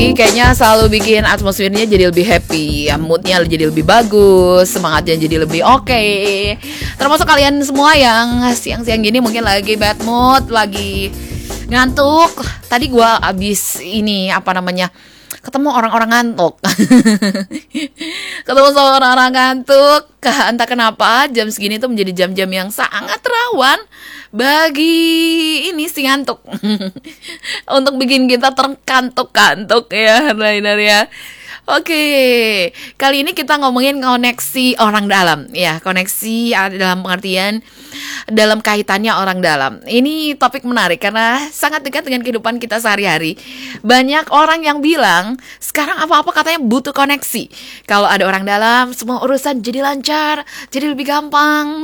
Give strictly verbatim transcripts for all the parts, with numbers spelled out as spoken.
Kayaknya selalu bikin atmosfernya jadi lebih happy, ya, moodnya jadi lebih bagus, semangatnya jadi lebih oke. Okay. Termasuk kalian semua yang siang-siang gini mungkin lagi bad mood, lagi ngantuk. Tadi gue abis ini apa namanya ketemu orang-orang ngantuk. Ketemu sama orang-orang ngantuk. Entah kenapa jam segini tuh menjadi jam-jam yang sangat rawan bagi ini si ngantuk. Untuk bikin kita terkantuk-kantuk ya, Rainer ya. Oke, kali ini kita ngomongin koneksi orang dalam. Ya, koneksi dalam pengertian dalam kaitannya orang dalam. Ini topik menarik karena sangat dekat dengan kehidupan kita sehari-hari. Banyak orang yang bilang sekarang apa-apa katanya butuh koneksi. Kalau ada orang dalam, semua urusan jadi lancar, jadi lebih gampang.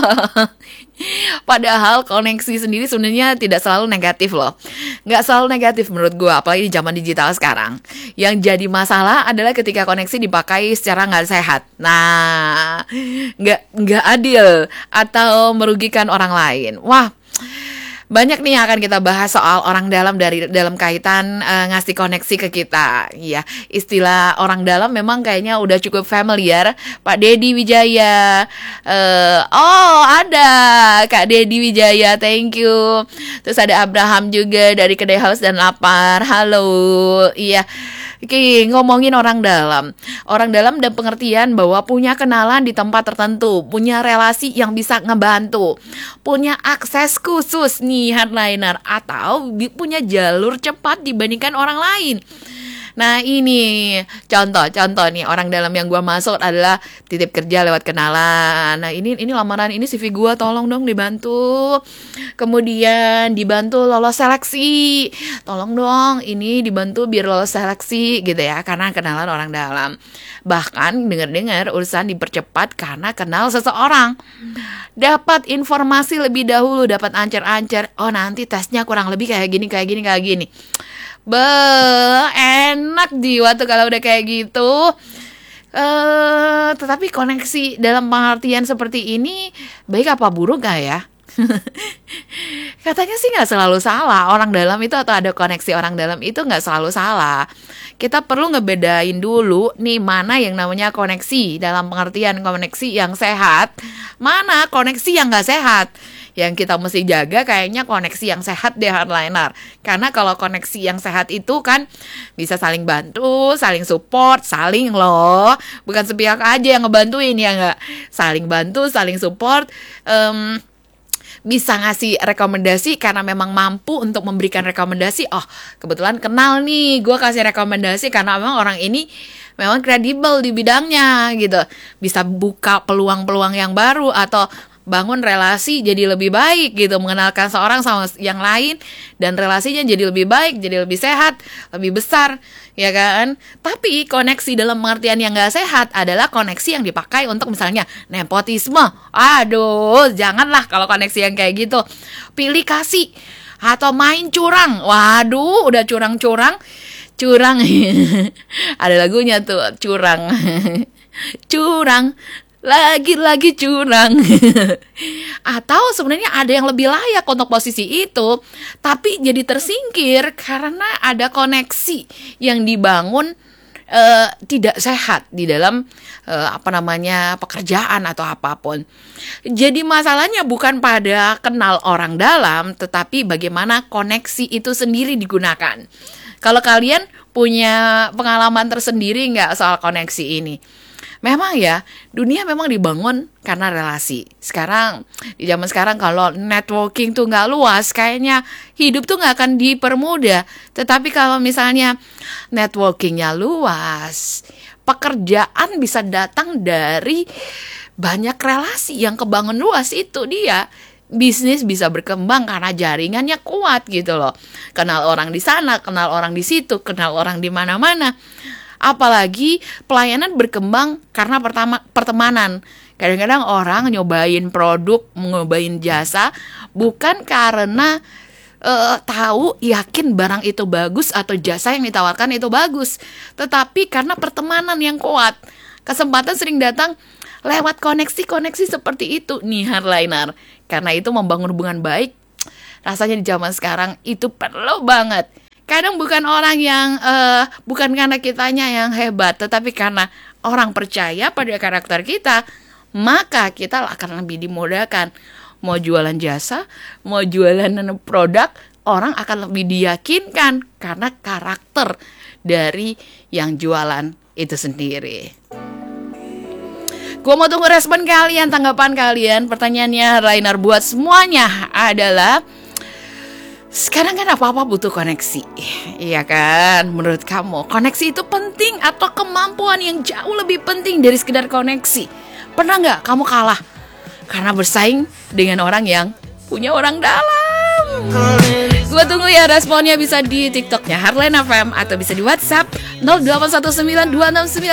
Padahal koneksi sendiri sebenarnya tidak selalu negatif loh. Nggak selalu negatif menurut gue, apalagi di zaman digital sekarang. Yang jadi masalah adalah ketika koneksi dipakai secara nggak sehat. Nah, nggak nggak adil atau merugikan orang lain. Wah, banyak nih yang akan kita bahas soal orang dalam dari dalam kaitan uh, ngasih koneksi ke kita. Ya, istilah orang dalam memang kayaknya udah cukup familiar. Pak Deddy Wijaya, uh, oh ada Kak Deddy Wijaya, thank you. Terus ada Abraham juga dari Kedai Haus dan Lapar. Halo, iya. Oke, ngomongin orang dalam. Orang dalam dan pengertian bahwa punya kenalan di tempat tertentu, punya relasi yang bisa ngebantu, punya akses khusus nih hardliner, atau punya jalur cepat dibandingkan orang lain. Nah ini contoh-contoh nih orang dalam yang gue masuk adalah titip kerja lewat kenalan. Nah ini ini lamaran ini C V gue tolong dong dibantu. Kemudian dibantu lolos seleksi. Tolong dong ini dibantu biar lolos seleksi gitu ya, karena kenalan orang dalam. Bahkan dengar-dengar urusan dipercepat karena kenal seseorang. Dapat informasi lebih dahulu, dapat ancer-ancer. Oh nanti tesnya kurang lebih kayak gini, kayak gini, kayak gini. Be, enak jiwa tuh kalau udah kayak gitu. Uh, tetapi koneksi dalam pengertian seperti ini baik apa buruk gak ya? Katanya sih gak selalu salah. Orang dalam itu atau ada koneksi orang dalam itu gak selalu salah. Kita perlu ngebedain dulu nih mana yang namanya koneksi dalam pengertian koneksi yang sehat, mana koneksi yang gak sehat. Yang kita mesti jaga kayaknya koneksi yang sehat deh hardliner. Karena kalau koneksi yang sehat itu kan bisa saling bantu, saling support, saling loh. Bukan sepihak aja yang ngebantuin ya nggak. Saling bantu, saling support. Um, bisa ngasih rekomendasi karena memang mampu untuk memberikan rekomendasi. Oh kebetulan kenal nih, gue kasih rekomendasi karena memang orang ini memang kredibel di bidangnya gitu. Bisa buka peluang-peluang yang baru atau bangun relasi jadi lebih baik gitu, mengenalkan seorang sama yang lain dan relasinya jadi lebih baik, jadi lebih sehat, lebih besar, ya kan? Tapi koneksi dalam pengertian yang gak sehat adalah koneksi yang dipakai untuk misalnya nepotisme. Aduh, janganlah kalau koneksi yang kayak gitu. Pilih kasih atau main curang. Waduh, udah curang-curang, curang. Ada lagunya tuh, curang. Curang. Lagi-lagi curang. Atau sebenarnya ada yang lebih layak untuk posisi itu, tapi jadi tersingkir karena ada koneksi yang dibangun uh, tidak sehat di dalam uh, apa namanya pekerjaan atau apapun. Jadi masalahnya bukan pada kenal orang dalam, tetapi bagaimana koneksi itu sendiri digunakan. Kalau kalian punya pengalaman tersendiri nggak soal koneksi ini? Memang ya, dunia memang dibangun karena relasi. Sekarang, di zaman sekarang kalau networking tuh nggak luas, kayaknya hidup tuh nggak akan dipermudah. Tetapi kalau misalnya networkingnya luas, pekerjaan bisa datang dari banyak relasi yang kebangun luas, itu dia. Bisnis bisa berkembang karena jaringannya kuat gitu loh. Kenal orang di sana, kenal orang di situ, kenal orang di mana-mana. Apalagi pelayanan berkembang karena pertama pertemanan. Kadang-kadang orang nyobain produk, nyobain jasa bukan karena uh, tahu yakin barang itu bagus atau jasa yang ditawarkan itu bagus, tetapi karena pertemanan yang kuat. Kesempatan sering datang lewat koneksi-koneksi seperti itu nih hardliner. Karena itu membangun hubungan baik rasanya di zaman sekarang itu perlu banget. Kadang bukan orang yang uh, bukan karena kitanya yang hebat, tetapi karena orang percaya pada karakter kita, maka kita akan lebih dimudahkan. Mau jualan jasa, mau jualan produk, orang akan lebih diyakinkan karena karakter dari yang jualan itu sendiri. Gue mau tunggu respon kalian, tanggapan kalian. Pertanyaannya Rainer buat semuanya adalah, sekarang kan apa-apa butuh koneksi, iya kan? Menurut kamu koneksi itu penting atau kemampuan yang jauh lebih penting dari sekedar koneksi? Pernah nggak kamu kalah karena bersaing dengan orang yang punya orang dalam? Gue tunggu ya responnya, bisa di TikToknya Heartline F M atau bisa di WhatsApp nol delapan satu sembilan dua enam sembilan